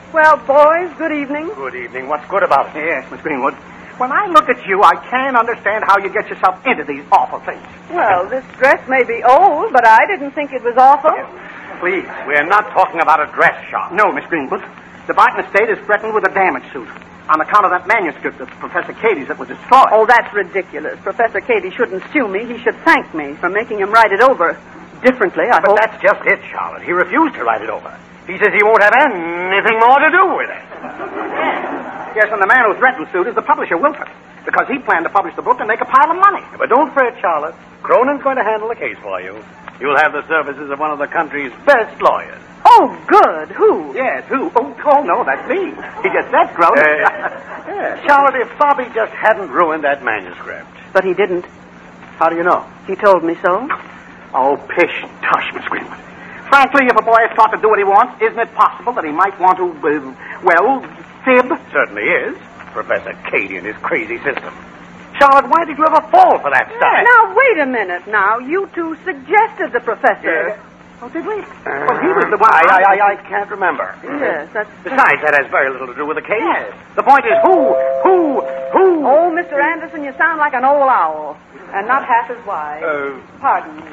Well, boys, good evening. Good evening. What's good about it? Yes, Miss Greenwood. When I look at you, I can't understand how you get yourself into these awful things. Well, this dress may be old, but I didn't think it was awful. Please. We're not talking about a dress shop. No, Miss Greenwood. The Barton estate is threatened with a damage suit on account of that manuscript of Professor Cady's that was destroyed. Oh, that's ridiculous. Professor Cady shouldn't sue me. He should thank me for making him write it over. Differently, I hope. But that's just it, Charlotte. He refused to write it over. He says he won't have anything more to do with it. Yes, and the man who threatened suit is the publisher, Wilford, because he planned to publish the book and make a pile of money. But don't fret, Charlotte. Cronin's going to handle the case for you. You'll have the services of one of the country's best lawyers. Oh, good. Who? Yes, who? Oh no, that's me. He just said Cronin. Yeah. Charlotte, if Bobby just hadn't ruined that manuscript. But he didn't. How do you know? He told me so. Oh, pish, tush, Miss Greenwood. Frankly, if a boy is taught to do what he wants, isn't it possible that he might want to, fib? Certainly is. Professor Cady and his crazy system. Charlotte, why did you ever fall for that stuff? Now, wait a minute now. You two suggested the professor. Oh, did we? Well, he was the one. I can't remember. Yes, that's... Besides, that has very little to do with the case. Yes. The point is who? Oh, Mr. Anderson, you sound like an old owl. And not half as wise. Pardon me.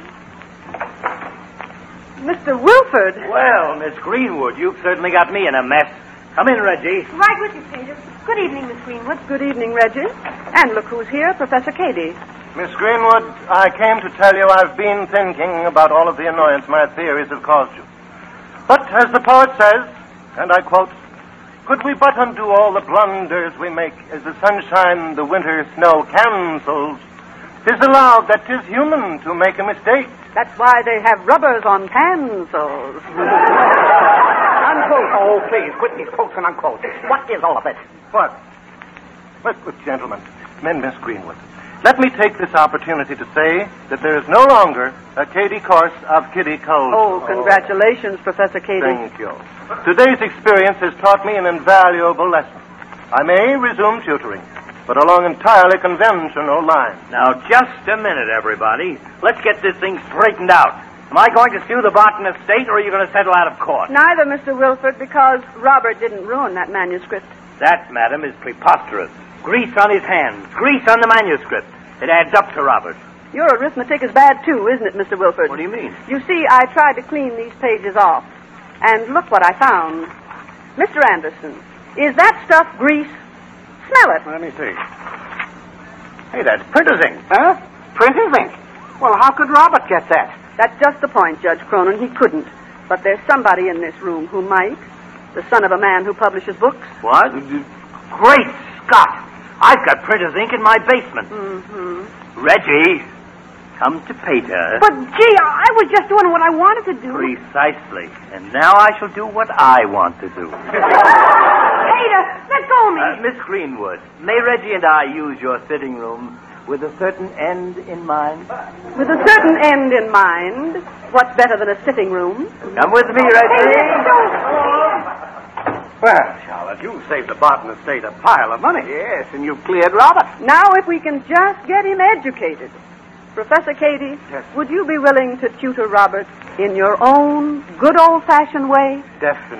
Mr. Wilford. Well, Miss Greenwood, you've certainly got me in a mess. Come in, Reggie. Right with you, Peter. Good evening, Miss Greenwood. Good evening, Reggie. And look who's here, Professor Cady. Miss Greenwood, I came to tell you I've been thinking about all of the annoyance my theories have caused you. But as the poet says, and I quote, could we but undo all the blunders we make as the sunshine the winter snow cancels, 'tis allowed that 'tis human to make a mistake. That's why they have rubbers on pencils. Unquote. Oh, please, quit these quotes and unquotes. What is all of it? What? Look, gentlemen, Miss Greenwood, let me take this opportunity to say that there is no longer a Cady course of kiddie code. Oh, congratulations, Professor Cady. Thank you. Today's experience has taught me an invaluable lesson. I may resume tutoring, but along entirely conventional lines. Now, just a minute, everybody. Let's get this thing straightened out. Am I going to sue the Barton estate, or are you going to settle out of court? Neither, Mr. Wilford, because Robert didn't ruin that manuscript. That, madam, is preposterous. Grease on his hands, grease on the manuscript. It adds up to Robert. Your arithmetic is bad, too, isn't it, Mr. Wilford? What do you mean? You see, I tried to clean these pages off. And look what I found. Mr. Anderson, is that stuff grease? Smell it. Let me see. Hey, that's printer's ink. Huh? Printer's ink? Well, how could Robert get that? That's just the point, Judge Cronin. He couldn't. But there's somebody in this room who might. The son of a man who publishes books. What? Great Scott! I've got printer's ink in my basement. Mm-hmm. Reggie, come to Peter. But, gee, I was just doing what I wanted to do. Precisely. And now I shall do what I want to do. Peter, let go of me. Miss Greenwood, may Reggie and I use your sitting room with a certain end in mind? With a certain end in mind, what's better than a sitting room? Come with me, Reggie. Well, Charlotte, you saved the Barton estate a pile of money. Yes, and you cleared Robert. Now, if we can just get him educated. Professor Cady, yes. Would you be willing to tutor Robert in your own good old-fashioned way? Definitely.